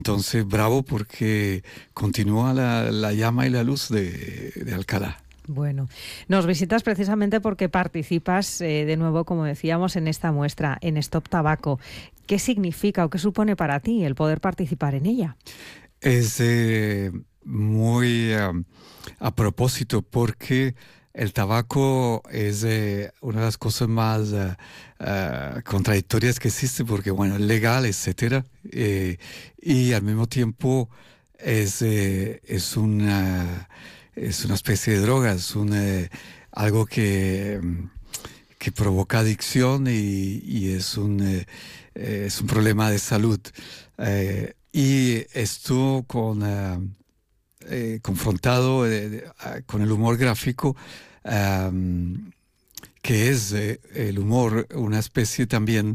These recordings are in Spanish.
Entonces, bravo porque continúa la llama y la luz de Alcalá. Bueno, nos visitas precisamente porque participas de nuevo, como decíamos, en esta muestra, en Stop Tabaco. ¿Qué significa o qué supone para ti el poder participar en ella? Es muy a propósito porque el tabaco es una de las cosas más contradictorias que existe porque, bueno, es legal, etcétera, y al mismo tiempo es una especie de droga, algo que provoca adicción y es un problema de salud. Y esto confrontado con el humor gráfico, um, que es el humor una especie también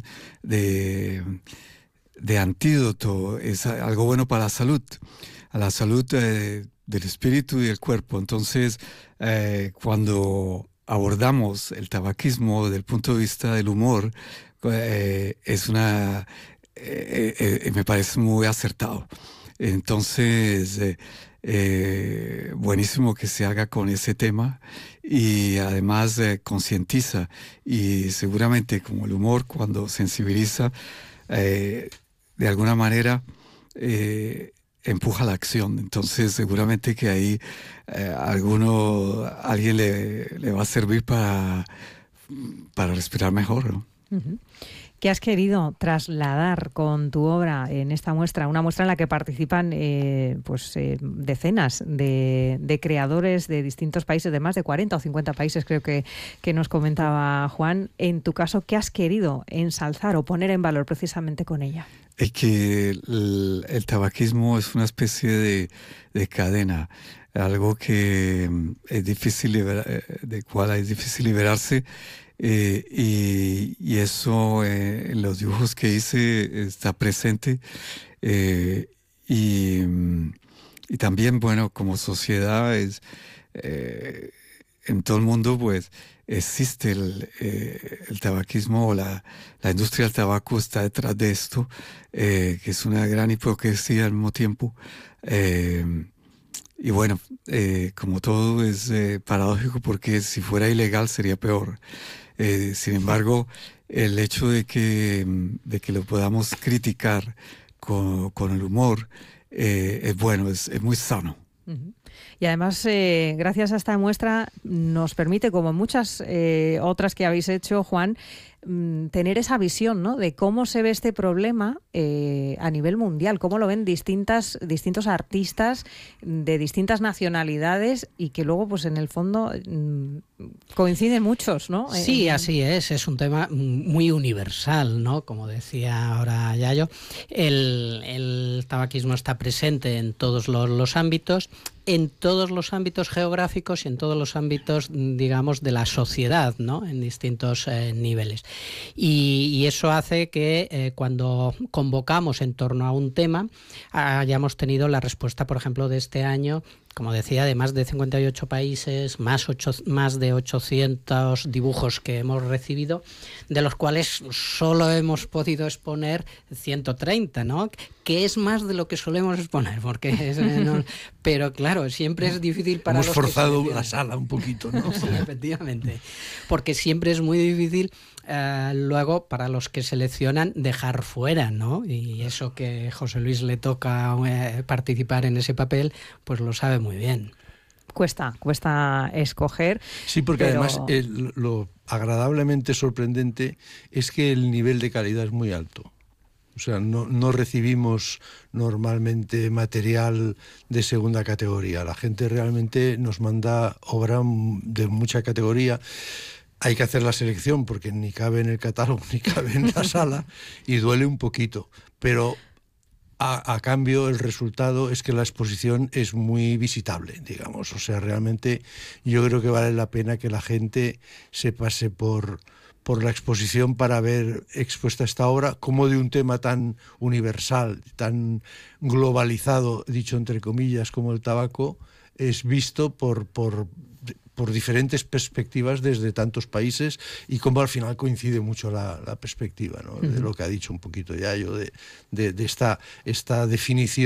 de antídoto, es algo bueno para a la salud del espíritu y del cuerpo. Entonces, cuando abordamos el tabaquismo desde el punto de vista del humor, es me parece muy acertado. Entonces, buenísimo que se haga con ese tema y además concientiza y seguramente como el humor cuando sensibiliza, eh, de alguna manera empuja la acción. Entonces seguramente que ahí alguien le va a servir para respirar mejor, ¿no? Uh-huh. ¿Qué has querido trasladar con tu obra en esta muestra? Una muestra en la que participan decenas de creadores de distintos países, de más de 40 o 50 países, creo que nos comentaba Juan. En tu caso, ¿qué has querido ensalzar o poner en valor precisamente con ella? Es que el tabaquismo es una especie de cadena, algo que es difícil de cual es difícil liberarse. Y eso en los dibujos que hice está presente, eh, y, y también, bueno, como sociedad en todo el mundo pues existe el tabaquismo o la industria del tabaco está detrás de esto, que es una gran hipocresía al mismo tiempo. Y bueno, como todo es paradójico porque si fuera ilegal sería peor. Sin embargo, el hecho de que lo podamos criticar con el humor es bueno, es muy sano. Uh-huh. Y además, gracias a esta muestra, nos permite, como muchas otras que habéis hecho, Juan, tener esa visión, ¿no?, de cómo se ve este problema a nivel mundial, cómo lo ven distintos artistas de distintas nacionalidades y que luego, pues en el fondo, coinciden muchos, ¿no? Sí, así es un tema muy universal, ¿no? Como decía ahora Yayo, el tabaquismo está presente en todos los ámbitos, en todos los ámbitos geográficos y en todos los ámbitos, digamos, de la sociedad, ¿no?, en distintos niveles. Y eso hace que cuando convocamos en torno a un tema hayamos tenido la respuesta, por ejemplo, de este año, como decía, de más de 58 países, más de 800 dibujos que hemos recibido, de los cuales solo hemos podido exponer 130, ¿no?, que es más de lo que solemos exponer, porque pero claro, siempre es difícil para hemos los forzado que la sala un poquito, ¿no? Sí, efectivamente, porque siempre es muy difícil luego para los que seleccionan dejar fuera, ¿no? Y eso que José Luis le toca participar en ese papel, pues lo sabe muy bien. Cuesta escoger. Sí, porque además lo agradablemente sorprendente es que el nivel de calidad es muy alto. O sea, no recibimos normalmente material de segunda categoría. La gente realmente nos manda obra de mucha categoría. Hay que hacer la selección porque ni cabe en el catálogo ni cabe en la sala y duele un poquito. Pero a cambio el resultado es que la exposición es muy visitable, digamos. O sea, realmente yo creo que vale la pena que la gente se pase por la exposición para ver expuesta esta obra, como de un tema tan universal, tan globalizado, dicho entre comillas, como el tabaco, es visto por por diferentes perspectivas desde tantos países, y cómo al final coincide mucho la perspectiva, ¿no? De lo que ha dicho un poquito Yayo, de esta definición